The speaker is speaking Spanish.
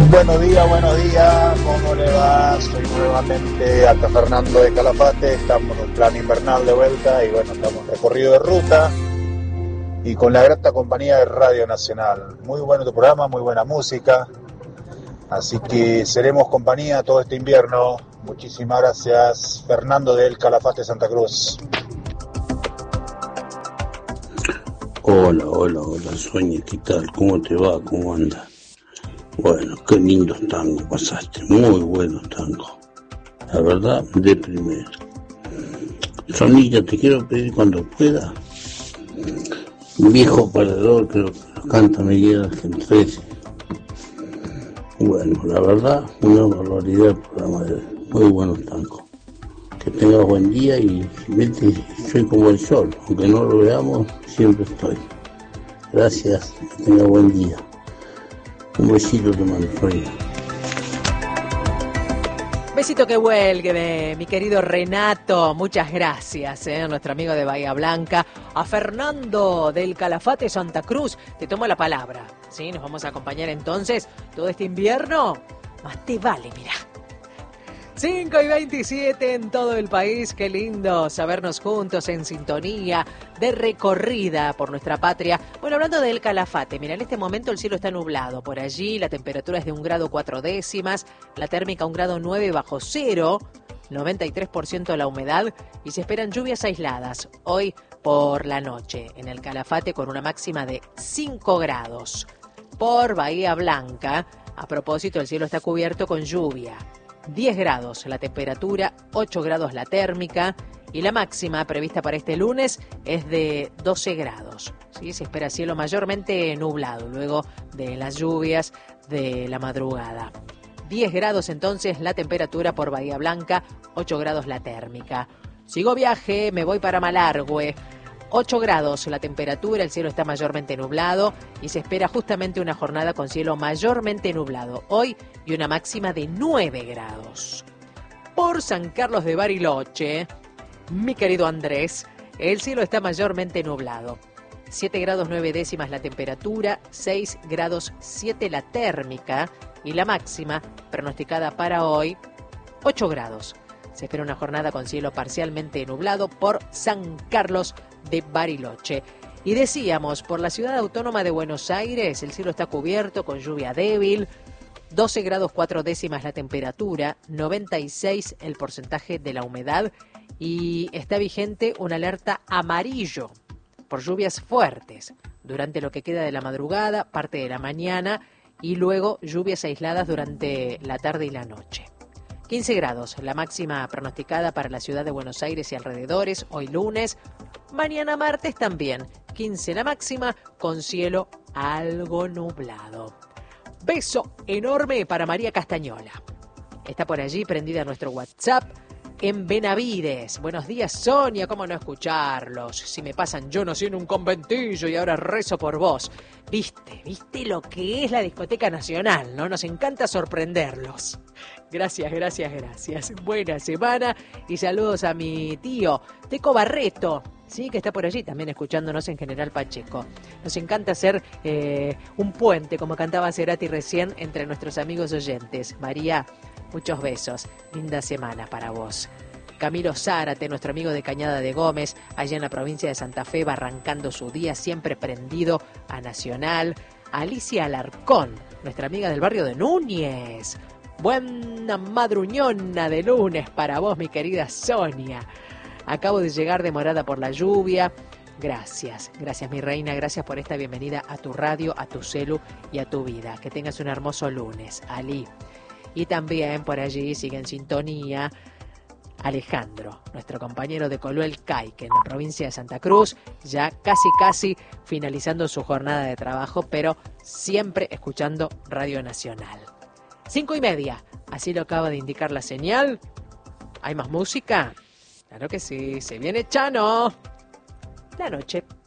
Buenos días, ¿cómo le va? Soy nuevamente acá Fernando de Calafate, estamos en un plan invernal de vuelta y bueno, estamos en recorrido de ruta y con la grata compañía de Radio Nacional. Muy bueno tu programa, muy buena música, así que seremos compañía todo este invierno. Muchísimas gracias, Fernando del Calafate, Santa Cruz. Hola, Sonia, ¿qué tal? ¿Cómo te va? ¿Cómo andas? Bueno, qué lindos tangos pasaste, muy buenos tangos. La verdad, de primera. Sonita, te quiero pedir cuando pueda. Un viejo perdedor, creo que lo canta Miguel Ángel 13. Bueno, la verdad, una barbaridad el programa de hoy. Muy buenos tangos. Que tengas buen día y vete, soy como el sol, aunque no lo veamos, siempre estoy. Gracias, que tengas buen día. Un besito te mando, Sonia. Besito que huelgue, mi querido Renato. Muchas gracias, nuestro amigo de Bahía Blanca. A Fernando del Calafate, Santa Cruz. Te tomo la palabra, ¿sí? Nos vamos a acompañar entonces todo este invierno. Más te vale, mirá. 5:27 en todo el país, qué lindo sabernos juntos en sintonía de recorrida por nuestra patria. Bueno, hablando del Calafate, mira, en este momento el cielo está nublado. Por allí la temperatura es de 1 grado 4 décimas, la térmica 1 grado 9 bajo cero, 93% la humedad y se esperan lluvias aisladas hoy por la noche en el Calafate con una máxima de 5 grados. Por Bahía Blanca, a propósito, el cielo está cubierto con lluvia. 10 grados la temperatura, 8 grados la térmica y la máxima prevista para este lunes es de 12 grados. ¿Sí? Se espera cielo mayormente nublado luego de las lluvias de la madrugada. 10 grados entonces la temperatura por Bahía Blanca, 8 grados la térmica. Sigo viaje, me voy para Malargüe. 8 grados la temperatura, el cielo está mayormente nublado y se espera justamente una jornada con cielo mayormente nublado hoy y una máxima de 9 grados. Por San Carlos de Bariloche, mi querido Andrés, el cielo está mayormente nublado. 7 grados 9 décimas la temperatura, 6 grados 7 la térmica y la máxima pronosticada para hoy, 8 grados. Se espera una jornada con cielo parcialmente nublado por San Carlos de Bariloche. Y decíamos, por la ciudad autónoma de Buenos Aires, el cielo está cubierto con lluvia débil, 12 grados 4 décimas la temperatura, 96 el porcentaje de la humedad y está vigente una alerta amarillo por lluvias fuertes durante lo que queda de la madrugada, parte de la mañana y luego lluvias aisladas durante la tarde y la noche. 15 grados, la máxima pronosticada para la ciudad de Buenos Aires y alrededores, hoy lunes. Mañana martes también, 15 la máxima, con cielo algo nublado. Beso enorme para María Castañola. Está por allí prendida nuestro WhatsApp en Benavides. Buenos días, Sonia, ¿cómo no escucharlos? Si me pasan, yo nací en un conventillo y ahora rezo por vos. ¿Viste lo que es la discoteca nacional, ¿no? Nos encanta sorprenderlos. Gracias. Buena semana y saludos a mi tío, Teco Barreto, sí, que está por allí también escuchándonos en General Pacheco. Nos encanta hacer un puente, como cantaba Cerati recién, entre nuestros amigos oyentes. María, muchos besos. Linda semana para vos. Camilo Zárate, nuestro amigo de Cañada de Gómez, allá en la provincia de Santa Fe, va arrancando su día, siempre prendido a Nacional. Alicia Alarcón, nuestra amiga del barrio de Núñez. Buena madruñona de lunes para vos, mi querida Sonia. Acabo de llegar demorada por la lluvia. Gracias mi reina, gracias por esta bienvenida a tu radio, a tu celu y a tu vida. Que tengas un hermoso lunes, Ali. Y también por allí sigue en sintonía Alejandro, nuestro compañero de Coluel Caique, en la provincia de Santa Cruz, ya casi finalizando su jornada de trabajo, pero siempre escuchando Radio Nacional. 5:30, así lo acaba de indicar la señal. ¿Hay más música? Claro que sí, se viene Chano. La noche.